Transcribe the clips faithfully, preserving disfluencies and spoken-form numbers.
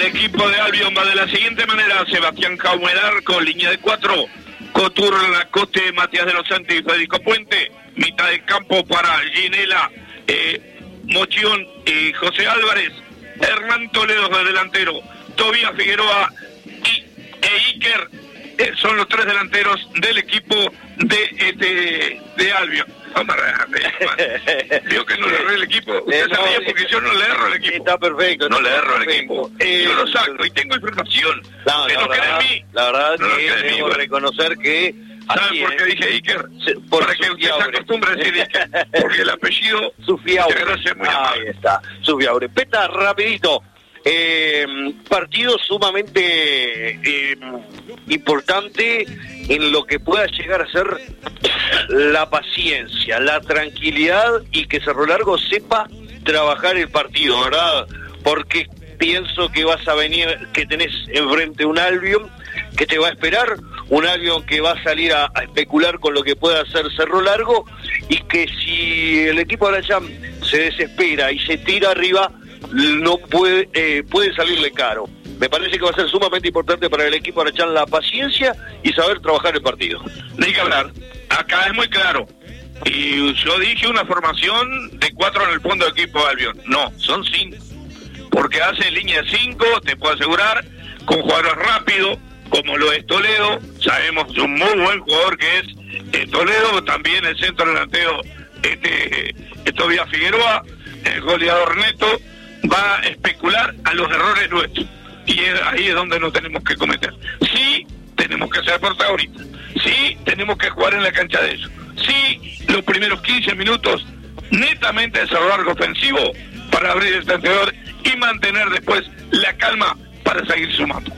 equipo de Albion va de la siguiente manera: Sebastián Jaume del arco, línea de cuatro, Cotur Lacoste, Matías de los Santos y Federico Puente, mitad de campo para Ginela, eh, Mochión y José Álvarez, Hernán Toledo de delantero, Tobías Figueroa y, e Iker, eh, son los tres delanteros del equipo de, este, de Albion. Digo que no le erré el equipo. Usted eh, no, sabía porque eh, yo no le erro el equipo. Está perfecto. No está le erro el perfecto. equipo. Eh, yo lo saco y tengo información. No, que la, no verdad, queda en mí. la verdad no que queda en mí, debo bueno. reconocer que... ¿Saben por qué dije Iker? Por Para que usted se acostumbre a decir Iker. Porque el apellido... Sufiaure. Gracias, muy Ahí amable. está, Sufiaure. Peta, rapidito. Eh, partido sumamente eh, importante en lo que pueda llegar a ser la paciencia, la tranquilidad y que Cerro Largo sepa trabajar el partido, ¿verdad? Porque pienso que vas a venir, que tenés enfrente un Albion que te va a esperar, un Albion que va a salir a, a especular con lo que pueda hacer Cerro Largo, y que si el equipo de Arachán se desespera y se tira arriba, no puede eh, puede salirle caro. Me parece que va a ser sumamente importante para el equipo de Arachán la paciencia y saber trabajar el partido. No hay que hablar. Acá es muy claro. Y yo dije una formación de cuatro en el fondo del equipo de Albion. No, son cinco. Porque hace línea de cinco, te puedo asegurar, con jugadores rápidos, como lo es Toledo. Sabemos un muy buen jugador que es eh, Toledo. También el centro delantero, este, eh, Tobías Figueroa, el goleador neto, va a especular a los errores nuestros. Y es, ahí es donde no tenemos que cometer. Sí, tenemos que ser protagonistas. Sí, tenemos que jugar en la cancha de ellos. Sí, los primeros quince minutos netamente de Cerro Largo ofensivo para abrir el tanteador y mantener después la calma para seguir sumando.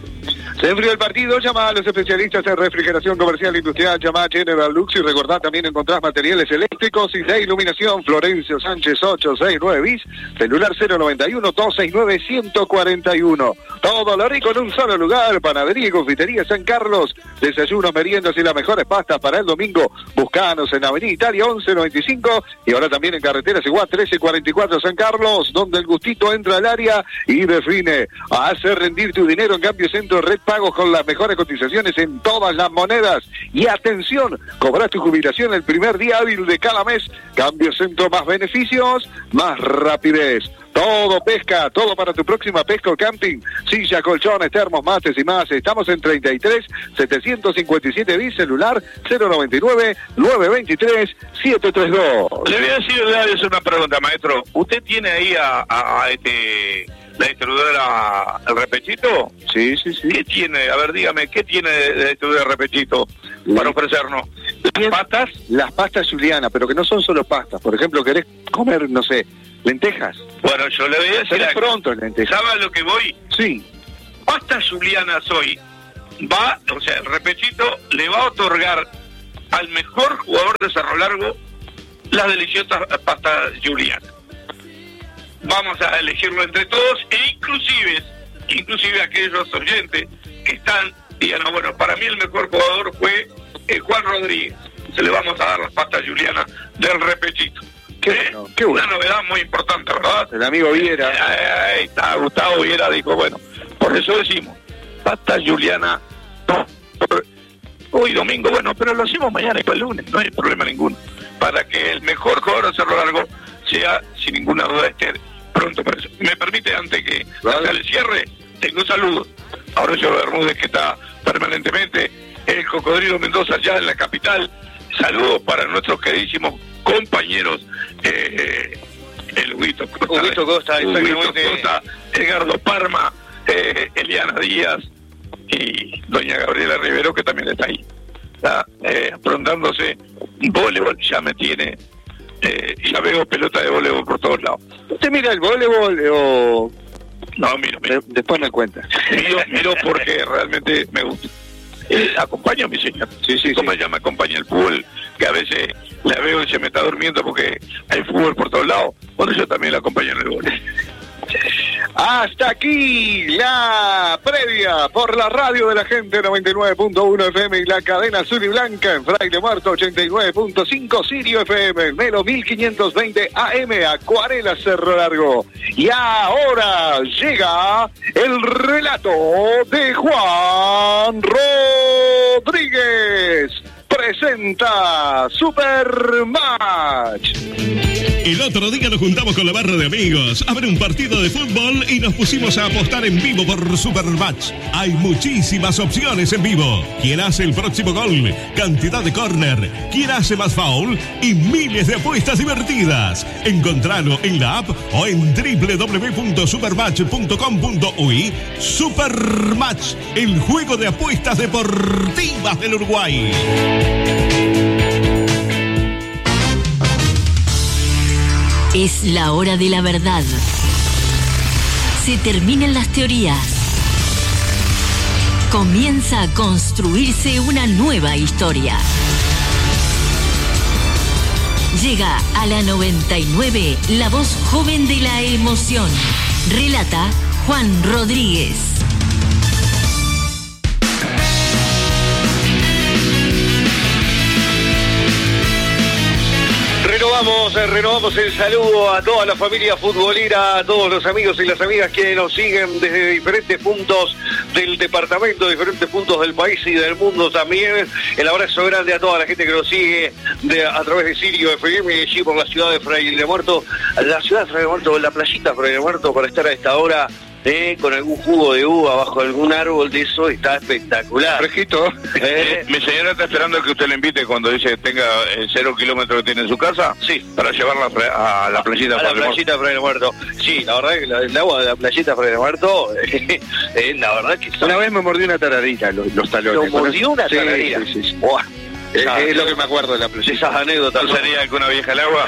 Se enfrió el partido, llama a los especialistas en refrigeración comercial industrial, llama a General Lux y recordá, también encontrás materiales eléctricos y de iluminación. Florencio Sánchez ocho seis nueve bis, celular cero noventa y uno, doscientos sesenta y nueve, ciento cuarenta y uno. Todo lo rico en un solo lugar, panadería y confitería San Carlos, desayunos, meriendas y las mejores pastas para el domingo. Buscanos en Avenida Italia once noventa y cinco y ahora también en carretera Seguá trece cuarenta y cuatro San Carlos, donde el gustito entra al área y define. Hace rendir tu dinero en Cambio Centro Red Pagos con las mejores cotizaciones en todas las monedas. Y atención, cobras tu jubilación el primer día hábil de cada mes. Cambio Centro, más beneficios, más rapidez. Todo pesca, todo para tu próxima pesca o camping. Silla, colchones, termos, mates y más. Estamos en treinta y tres, setecientos cincuenta y siete bis, celular cero noventa y nueve, novecientos veintitrés, setecientos treinta y dos. Le voy a decir, le voy a hacer una pregunta, maestro. ¿Usted tiene ahí a, a, a este... la distribuidora El Repechito? Sí, sí, sí. ¿Qué tiene? A ver, dígame, ¿qué tiene de, de distribuidora Repechito para ofrecernos? ¿Las pastas? Las pastas Juliana, pero que no son solo pastas. Por ejemplo, ¿querés comer, no sé, lentejas? Bueno, yo le voy a decir... Será pronto lentejas. ¿Sabe a lo que voy? Sí. Pasta Juliana hoy va, o sea, el Repechito le va a otorgar al mejor jugador de Cerro Largo las deliciosas pastas Juliana. Vamos a elegirlo entre todos e inclusive, inclusive aquellos oyentes que están, digan, no, bueno, para mí el mejor jugador fue eh, Juan Rodríguez. Se le vamos a dar las pastas Juliana del Repechito. Qué ¿Eh? bueno, qué bueno. Una novedad muy importante, ¿verdad? El amigo Viera. Eh, ahí está, Gustavo Viera dijo, bueno, por eso decimos, pastas Juliana, no, por, hoy domingo, bueno, pero lo hacemos mañana y para el lunes, no hay problema ninguno. Para que el mejor jugador de Cerro Largo sea, sin ninguna duda, este pronto para eso. Me permite, antes que hasta el cierre, tengo un saludo a Horacio Bermúdez, que está permanentemente, el Cocodrilo Mendoza ya en la capital. Saludos para nuestros queridísimos compañeros, eh, el Huguito Costa, Huguito Costa, Huguito Costa, Edgardo Parma, eh, Eliana Díaz y doña Gabriela Rivero, que también está ahí, está eh, aprontándose voleibol. Ya me tiene, eh, ya veo pelota de voleibol por todos lados. ¿Usted mira el voleibol o...? No, miro, miro. De, después me cuenta. Miro, miro porque realmente me gusta. Eh, acompaño a mi señor. Sí, sí, Como sí. ella me acompaña el fútbol, que a veces la veo y se me está durmiendo porque hay fútbol por todos lados. Por eso también la acompaño en el voleibol. Hasta aquí la previa por la radio de la gente noventa y nueve punto uno F M y la cadena azul y blanca en Fraile Muerto ochenta y nueve punto cinco Sirio F M, Melo mil quinientos veinte A M, Acuarela Cerro Largo. Y ahora llega el relato de Juan Rodríguez. Presenta Supermatch. El otro día nos juntamos con la barra de amigos a ver un partido de fútbol y nos pusimos a apostar en vivo por Supermatch. Hay muchísimas opciones en vivo. ¿Quién hace el próximo gol? Cantidad de córner. ¿Quién hace más foul? Y miles de apuestas divertidas. Encontralo en la app o en doble u doble u doble u punto supermatch punto com punto u y. Supermatch, el juego de apuestas deportivas del Uruguay. Es la hora de la verdad. Se terminan las teorías. Comienza a construirse una nueva historia. Llega a la noventa y nueve la voz joven de la emoción. Relata Juan Rodríguez. Renovamos, renovamos el saludo a toda la familia futbolera, a todos los amigos y las amigas que nos siguen desde diferentes puntos del departamento, diferentes puntos del país y del mundo también. El abrazo grande a toda la gente que nos sigue de, a través de Sirio F M y allí por la ciudad de Fraile Muerto, la ciudad de Fraile Muerto, la playita Fraile Muerto, para estar a esta hora Eh, con algún jugo de uva bajo algún árbol de eso, está espectacular. Fresquito. Eh, mi señora está esperando que usted le invite cuando dice que tenga el cero kilómetros que tiene en su casa. Sí. Para llevarla a la playita. A la playita Fraile Muerto. Sí, la verdad que la, el agua de la playita Fraile Muerto, eh, eh, la verdad que... Una vez me mordió una tararita los, los talones. ¿Lo mordió una sí, tararita? Sí, sí, sí. Buah. Es, es lo que me acuerdo de la playita. Esas anécdotas. ¿No sería que una vieja al agua?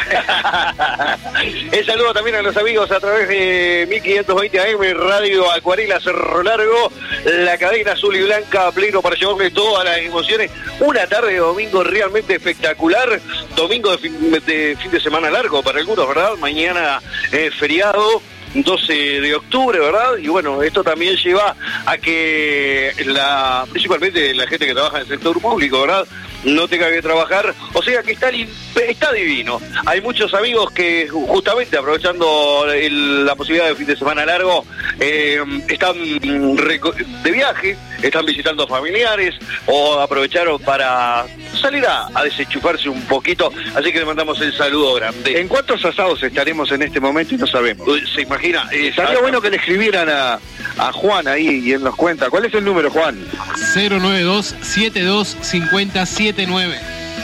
El saludo también a los amigos a través de mil quinientos veinte A M, Radio Acuarela Cerro Largo, la cadena azul y blanca a pleno para llevarles todas las emociones. Una tarde de domingo realmente espectacular. Domingo de fin de, fin de semana largo para algunos, ¿verdad? Mañana eh, feriado. doce de octubre, ¿verdad? Y bueno, esto también lleva a que la principalmente la gente que trabaja en el sector público, ¿verdad?, no tenga que trabajar, o sea que está, está divino. Hay muchos amigos que justamente aprovechando el, la posibilidad de fin de semana largo, eh, están de viaje, están visitando familiares o aprovecharon para salir a, a desenchufarse un poquito, así que le mandamos el saludo grande. ¿En cuántos asados estaremos en este momento y no sabemos? ¿Se imagina? Estaría bueno que le escribieran a, a Juan ahí y él nos cuenta. ¿Cuál es el número, Juan? cero nueve dos siete dos cinco cero siete nueve.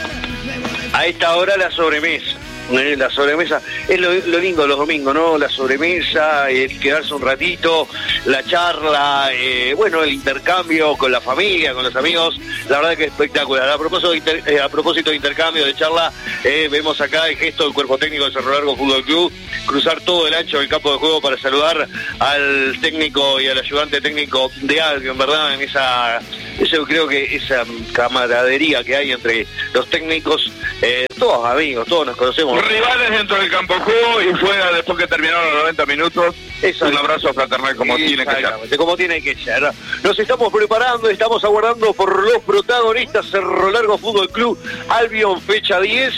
A esta hora la sobremesa. Eh, la sobremesa es lo, lo lindo los domingos, ¿no? La sobremesa, el quedarse un ratito, la charla, eh, bueno, el intercambio con la familia, con los amigos, la verdad que es espectacular. A propósito de, inter, eh, a propósito de intercambio, de charla, eh, vemos acá el gesto del cuerpo técnico de Cerro Largo Fútbol Club, cruzar todo el ancho del campo de juego para saludar al técnico y al ayudante técnico de Albion, ¿verdad? En esa, eso creo que esa camaradería que hay entre los técnicos, eh, todos amigos, todos nos conocemos. Rivales dentro del campo de juego y fuera después que terminaron los noventa minutos. Eso, un abrazo fraternal como tiene que ser. Como tiene que ser. Nos estamos preparando, estamos aguardando por los protagonistas. Cerro Largo Fútbol Club, Albion, fecha diez.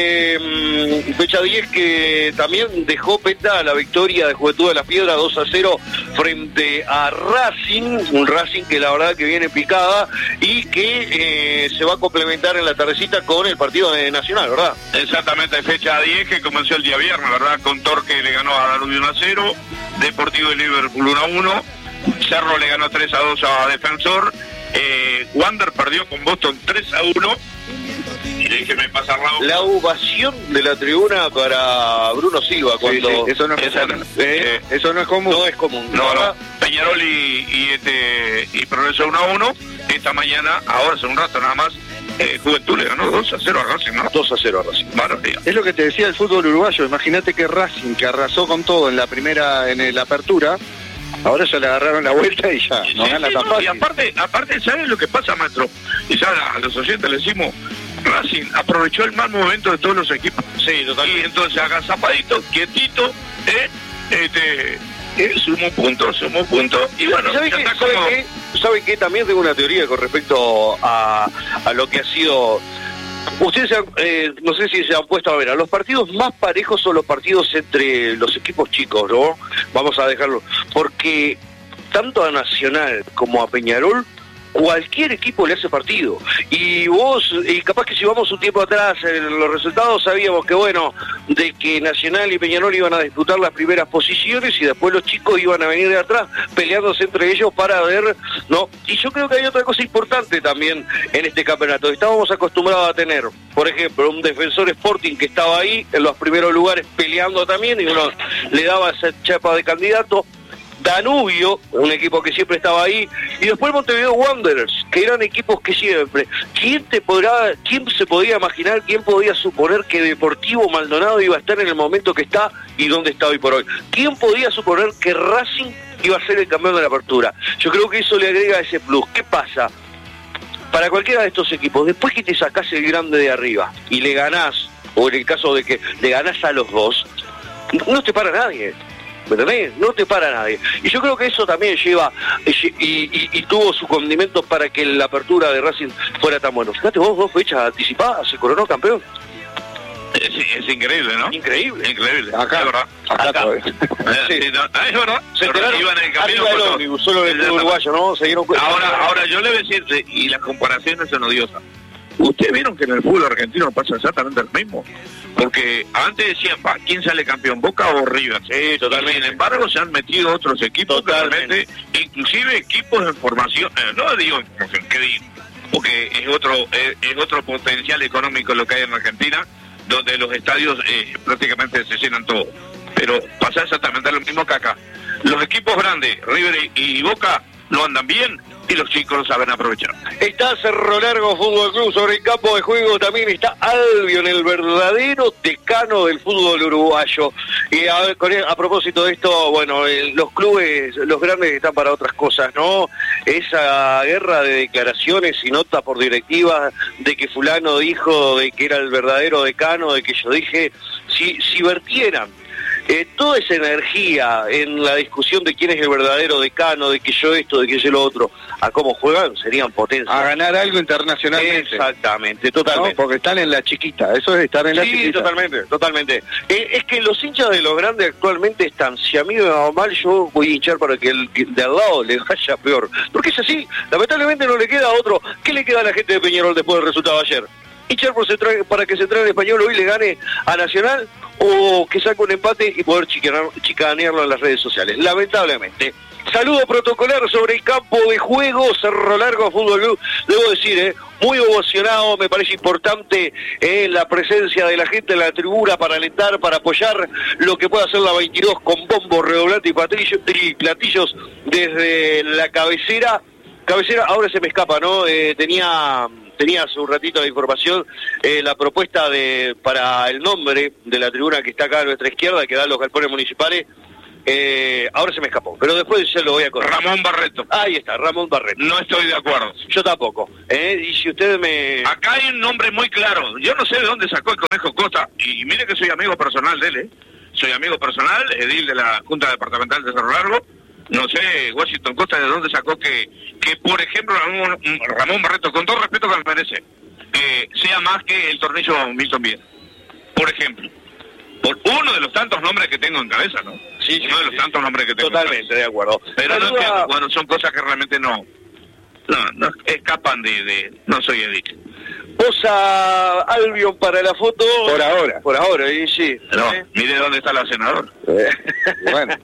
Eh, fecha diez que también dejó peta la victoria de Juventud de la Piedra dos a cero frente a Racing. Un Racing que la verdad que viene picada y que eh, se va a complementar en la tardecita con el partido de Nacional, ¿verdad? Exactamente, fecha diez que comenzó el día viernes, ¿verdad? Con Torque le ganó a Danubio uno a cero. Deportivo de Liverpool uno a uno, Cerro le ganó tres a dos a Defensor, eh, Wander perdió con Boston tres a uno, y déjeme pasar la... la ovación de la tribuna para Bruno Silva cuando... Sí, sí, eso, no es Esa, común. Eh, eso no es común. No es común. No, no, Peñarol y, y, este, y Progreso uno a uno, esta mañana, ahora hace un rato nada más, Eh, Juventud le ganó dos a cero a Racing, ¿no? dos a cero a Racing. Bueno, tío. Es lo que te decía el fútbol uruguayo. Imagínate que Racing, que arrasó con todo en la primera, en la apertura, ahora ya le agarraron la vuelta y ya no sí, gana sí, tan no, fácil. y aparte, aparte, ¿sabes lo que pasa, maestro? Y ya a los oyentes le decimos, Racing aprovechó el mal momento de todos los equipos. Sí, totalmente. Y entonces agazapadito, quietito, ¿eh? Este, eh, sumo puntos, sumo puntos. Y bueno, ¿sabe qué? ¿Sabe como... qué? ¿Sabe qué? También tengo una teoría con respecto a, a lo que ha sido... Ustedes, se han, eh, no sé si se han puesto a ver, a los partidos más parejos son los partidos entre los equipos chicos, ¿no? Vamos a dejarlo. Porque tanto a Nacional como a Peñarol, cualquier equipo le hace partido. Y vos, y capaz que si vamos un tiempo atrás en los resultados, sabíamos que bueno, de que Nacional y Peñarol iban a disputar las primeras posiciones y después los chicos iban a venir de atrás peleándose entre ellos para ver, ¿no? Y yo creo que hay otra cosa importante también en este campeonato. Estábamos acostumbrados a tener, por ejemplo, un Defensor Sporting que estaba ahí en los primeros lugares peleando también y uno le daba esa chapa de candidato. Danubio, un equipo que siempre estaba ahí, y después Montevideo Wanderers, que eran equipos que siempre. ¿Quién te podrá, quién se podía imaginar, quién podía suponer que Deportivo Maldonado iba a estar en el momento que está y dónde está hoy por hoy? ¿Quién podía suponer que Racing iba a ser el campeón de la apertura? Yo creo que eso le agrega ese plus. ¿Qué pasa? Para cualquiera de estos equipos, después que te sacás el grande de arriba y le ganás, o en el caso de que le ganás a los dos, no te para nadie. ¿Me entendés? No te para nadie. Y yo creo que eso también lleva y, y, y tuvo su condimento para que la apertura de Racing fuera tan buena. Fíjate vos, dos fechas anticipadas, se coronó campeón. Es, es increíble, ¿no? Increíble. Increíble. Acá, es verdad. Acá, acá. Eh, sí. Sí, no, es verdad. Se enteraron, iban en el camino. arriba del ómnibus, solo el uruguayo, ¿no? Se dieron cuenta. Ahora, ahora yo le voy a decir, y las comparaciones son odiosas. Ustedes vieron que en el fútbol argentino pasa exactamente lo mismo. Porque antes decían, va, ¿quién sale campeón? ¿Boca o River? Sí, totalmente. Y sin embargo se han metido otros equipos, totalmente, inclusive equipos en formación, eh, no digo en formación, ¿qué digo? Porque es otro, es, es otro potencial económico lo que hay en Argentina, donde los estadios eh, prácticamente se llenan todos. Pero pasa exactamente lo mismo que acá. Los equipos grandes, River y, y Boca, no andan bien, y los chicos lo saben aprovechar. Está Cerro Largo Fútbol Club, sobre el campo de juego también está Albion, el verdadero decano del fútbol uruguayo. Y a, con el, a propósito de esto, bueno, el, los clubes, los grandes están para otras cosas, ¿no? Esa guerra de declaraciones y notas por directiva de que fulano dijo de que era el verdadero decano, de que yo dije, si, si vertieran Eh, toda esa energía en la discusión de quién es el verdadero decano, de que yo esto, de que yo lo otro, a cómo juegan, serían potencias. A ganar algo internacionalmente. Exactamente, totalmente. ¿No? Porque están en la chiquita, eso es estar en la sí, chiquita. Sí, totalmente, totalmente. Eh, es que los hinchas de los grandes actualmente están, si a mí me va mal, yo voy a hinchar para que el de al lado le vaya peor. Porque es así, lamentablemente no le queda a otro. ¿Qué le queda a la gente de Peñarol después del resultado de ayer? ¿Hinchar por Central, para que Central Español hoy le gane a Nacional o que saque un empate y poder chicanear, chicanearlo en las redes sociales? Lamentablemente. Saludo protocolar sobre el campo de juego, Cerro Largo Fútbol Club. Debo decir, eh, muy emocionado, me parece importante eh, la presencia de la gente en la tribuna para alentar, para apoyar lo que pueda hacer la veintidós con bombo, redoblante y, patrillo, y platillos desde la cabecera. Cabecera, ahora se me escapa, ¿no? Eh, tenía... Tenía hace un ratito de información eh, la propuesta de para el nombre de la tribuna que está acá a nuestra izquierda, que da los galpones municipales. Eh, ahora se me escapó, pero después ya lo voy a correr. Ramón Barreto. Ahí está, Ramón Barreto. No estoy de acuerdo. Yo tampoco. ¿eh? Y si ustedes me... Acá hay un nombre muy claro. Yo no sé de dónde sacó el Conejo Costa. Y mire que soy amigo personal de él, ¿eh? Soy amigo personal, edil de la Junta Departamental de Cerro Largo. No sé, Washington Costa, de dónde sacó que, que por ejemplo, Ramón, Ramón Barreto, con todo respeto que me merece, eh, sea más que el tornillo Milton Bien. Por ejemplo. Por uno de los tantos nombres que tengo en cabeza, ¿no? Sí, sí, uno de los sí, tantos nombres que tengo totalmente en cabeza. de acuerdo. Pero Saluda... no entiendo, bueno, son cosas que realmente no, no, no escapan de, de no soy edil. Posa Albion para la foto. Por ahora. Por ahora, y sí. No, ¿eh? mire dónde está la senadora. Eh, bueno.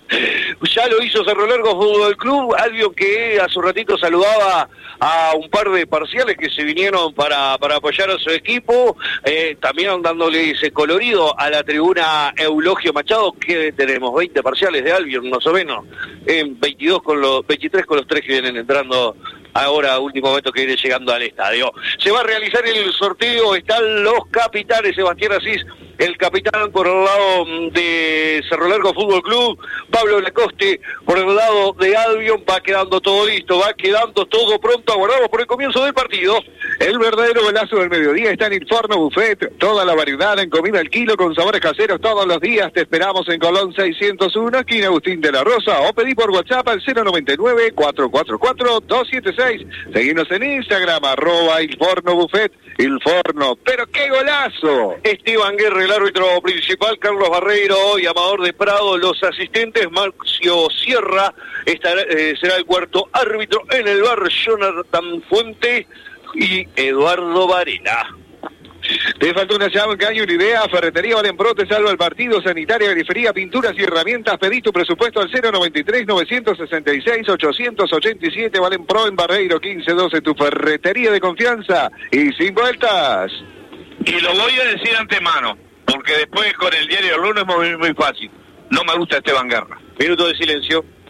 Ya lo hizo Cerro Largo Fútbol Club, Albion que hace un ratito saludaba a un par de parciales que se vinieron para, para apoyar a su equipo, eh, también dándole ese colorido a la tribuna Eulogio Machado, que tenemos veinte parciales de Albion, más o menos, en veintidós con los, veintitrés con los tres que vienen entrando ahora, último momento que viene llegando al estadio. Se va a realizar el sorteo, están los capitanes Sebastián Asís el capitán por el lado de Cerro Largo Fútbol Club, Pablo Lacoste por el lado de Albion. Va quedando todo listo, va quedando todo pronto. Aguardamos por el comienzo del partido. El verdadero golazo del mediodía está en Inforno Buffet. Toda la variedad en comida al kilo con sabores caseros todos los días. Te esperamos en Colón seiscientos uno, esquina Agustín de la Rosa, o pedí por WhatsApp al cero noventa y nueve, cuatro cuatro cuatro, dos siete seis. Seguinos en Instagram, arroba Inforno Buffet. El Forno, pero qué golazo. Esteban Guerra, el árbitro principal, Carlos Barreiro y Amador de Prado, los asistentes, Marcio Sierra, estará, eh, será el cuarto árbitro en el bar, Jonathan Fuente y Eduardo Varela. Te faltó una llave, que hay una idea. Ferretería Valenpro te salva el partido. Sanitaria, grifería, pinturas y herramientas. Pedí tu presupuesto al cero noventa y tres, novecientos sesenta y seis, ochocientos ochenta y siete. Valenpro en Barreiro quince doce. Tu ferretería de confianza y sin vueltas. Y lo voy a decir antemano, porque después con el diario del lunes es muy, muy fácil. No me gusta Esteban Guerra. Minuto de silencio.